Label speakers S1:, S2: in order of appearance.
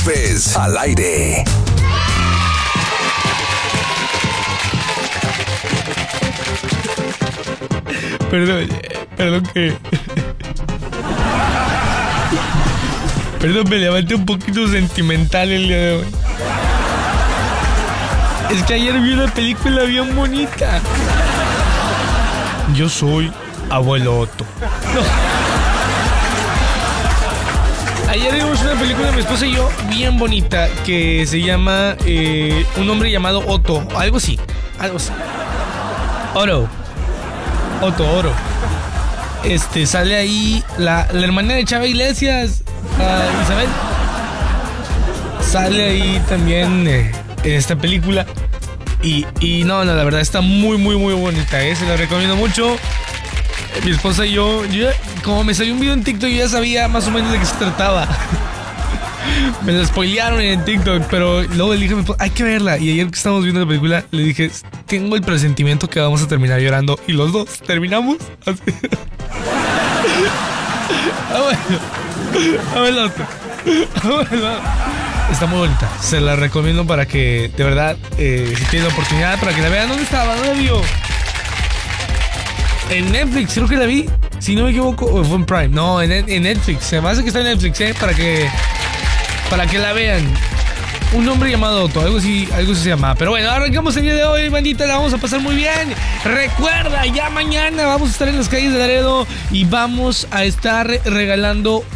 S1: López al aire.
S2: Perdón que... Perdón, me levanté un poquito sentimental el día de hoy. Es que ayer vi una película bien bonita. Yo soy Abuelo Otto. No. Ayer vimos una película, mi esposa y yo, bien bonita, que se llama Un hombre llamado Otto. Algo así. Oro. Sale ahí la hermana de Chava Iglesias, Isabel. Sale ahí también en esta película. Y no, la verdad está muy bonita, se la recomiendo mucho. Mi esposa y yo, como me salió un video en TikTok, yo ya sabía más o menos de qué se trataba. Me la spoilearon en TikTok, pero luego le dije a mi esposa, hay que verla. Y ayer que estábamos viendo la película, le dije, tengo el presentimiento que vamos a terminar llorando. Y los dos terminamos así. Abuelo. Está muy bonita, se la recomiendo para que, de verdad, si tienen la oportunidad, para que la vean. ¿Dónde estaba? ¿Dónde la vio? En Netflix, creo que la vi, si no me equivoco, o fue en Prime. No, en Netflix, se me hace que está en Netflix, para que la vean. Un hombre llamado Otto, algo así se llama. Pero bueno, arrancamos el día de hoy, bandita, la vamos a pasar muy bien. Recuerda, ya mañana vamos a estar en las calles de Laredo y vamos a estar regalando